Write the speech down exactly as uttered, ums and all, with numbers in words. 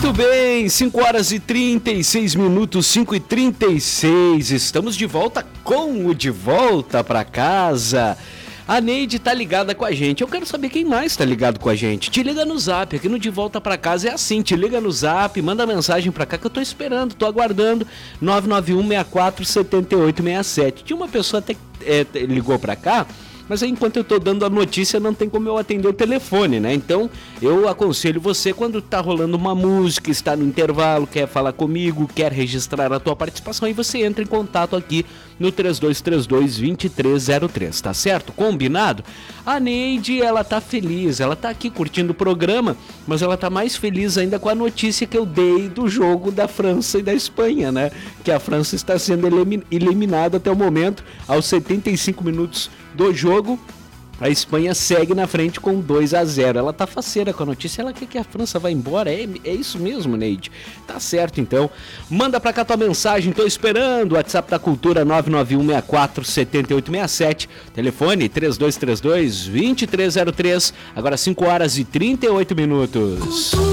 Muito bem, cinco horas e trinta e seis minutos, cinco e trinta e seis. Estamos de volta com o De Volta Pra Casa. A Neide tá ligada com a gente. Eu quero saber quem mais tá ligado com a gente. Te liga no Zap, aqui no De Volta Pra Casa é assim. Te liga no Zap, manda mensagem pra cá que eu tô esperando, tô aguardando. nove nove um, seis quatro, sete oito seis sete. Tinha uma pessoa até que é, ligou pra cá, mas aí, enquanto eu tô dando a notícia, não tem como eu atender o telefone, né? Então, eu aconselho você, quando tá rolando uma música, está no intervalo, quer falar comigo, quer registrar a tua participação, aí você entra em contato aqui no três dois três dois, dois três zero três, tá certo? Combinado? A Neide, ela tá feliz, ela tá aqui curtindo o programa, mas ela tá mais feliz ainda com a notícia que eu dei do jogo da França e da Espanha, né? Que a França está sendo eliminada até o momento, aos setenta e cinco minutos do jogo. A Espanha segue na frente com dois a zero. Ela tá faceira com a notícia, ela quer que a França vá embora. É, é isso mesmo, Neide? Tá certo, então. Manda pra cá tua mensagem, tô esperando. WhatsApp da Cultura nove nove um, seis quatro, sete oito seis sete. Telefone três dois três dois, dois três zero três. Agora cinco horas e trinta e oito minutos.